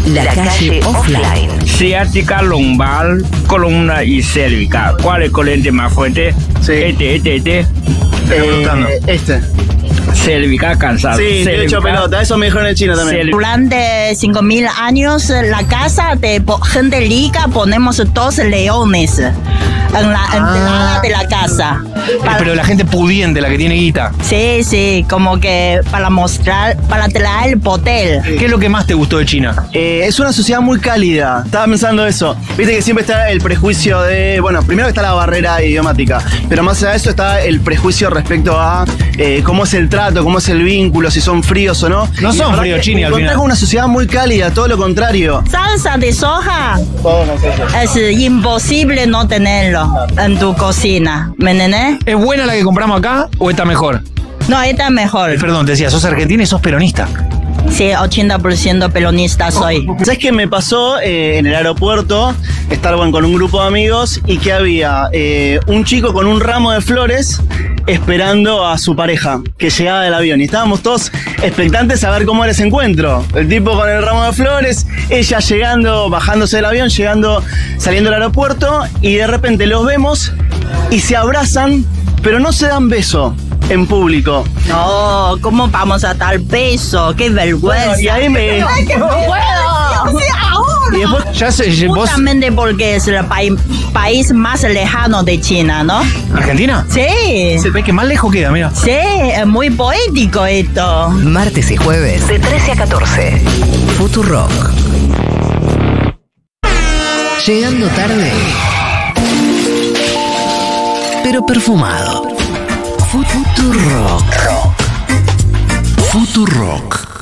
La calle offline. Ciática, lumbar, columna y cervical. ¿Cuál es el corriente más fuerte? Sí. Este. Cervical cansado. Sí, te he hecho pelota. Eso me dijeron en el chino también. Durante 5.000 años, la casa de gente rica ponemos 2 leones en la entrada de la casa. Pero la gente pudiente, la que tiene guita. Sí, como que para mostrar, para traer el poder. ¿Qué es lo que más te gustó de China? Es una sociedad muy cálida. Estaba pensando eso. Viste que siempre está el prejuicio de... Bueno, primero está la barrera idiomática, pero más allá de eso está el prejuicio respecto a cómo es el trato, cómo es el vínculo, si son fríos o no. No son fríos, Chini, al final. Con una sociedad muy cálida, todo lo contrario. Salsa de soja es imposible no tenerlo en tu cocina, ¿me entendés? ¿Es buena la que compramos acá o está mejor? No, esta es mejor. Perdón, te decía, sos argentina y sos peronista. Sí, 80% peronista soy. ¿Sabes qué me pasó en el aeropuerto? Estar con un grupo de amigos y que había un chico con un ramo de flores esperando a su pareja que llegaba del avión. Y estábamos todos expectantes a ver cómo era ese encuentro. El tipo con el ramo de flores, ella llegando, bajándose del avión, saliendo del aeropuerto, y de repente los vemos y se abrazan, pero no se dan beso en público. No, ¿cómo vamos a dar beso? ¡Qué vergüenza! Bueno, y ahí me... ¡Ay, que no puedo! Y después, Ya sé, vos... Justamente porque es el país más lejano de China, ¿no? ¿Argentina? Sí. Es el país que más lejos queda, mira. Sí, es muy poético esto. Martes y jueves de 13 a 14. Futurock. Llegando tarde, pero perfumado. Futurock. Futurock.